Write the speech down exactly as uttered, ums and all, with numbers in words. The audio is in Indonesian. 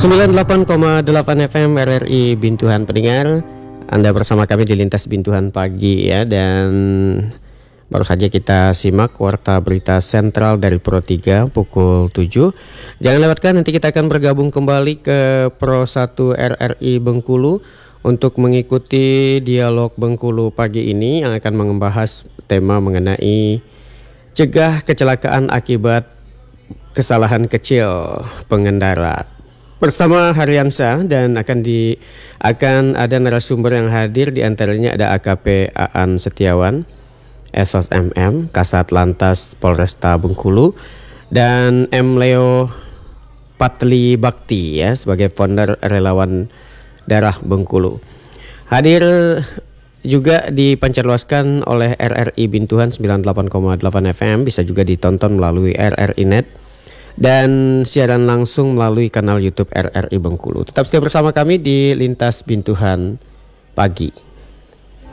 sembilan puluh delapan koma delapan F M R R I Bintuhan pendengar. Anda bersama kami di Lintas Bintuhan pagi ya. Dan baru saja kita simak warta berita sentral dari Pro tiga pukul tujuh. Jangan lewatkan, nanti kita akan bergabung kembali ke Pro satu R R I Bengkulu untuk mengikuti dialog Bengkulu pagi ini yang akan membahas tema mengenai cegah kecelakaan akibat kesalahan kecil pengendara. Bersama Haryansa dan akan di akan ada narasumber yang hadir, di antaranya ada A K P Aan Setiawan, S O S M M, Kasat Lantas Polresta Bengkulu, dan M Leo Patli Bakti ya sebagai founder Relawan Darah Bengkulu. Hadir juga dipancarluaskan oleh R R I Bintuhan sembilan puluh delapan koma delapan F M, bisa juga ditonton melalui R R I Net dan siaran langsung melalui kanal YouTube R R I Bengkulu. Tetap setia bersama kami di Lintas Bintuhan pagi.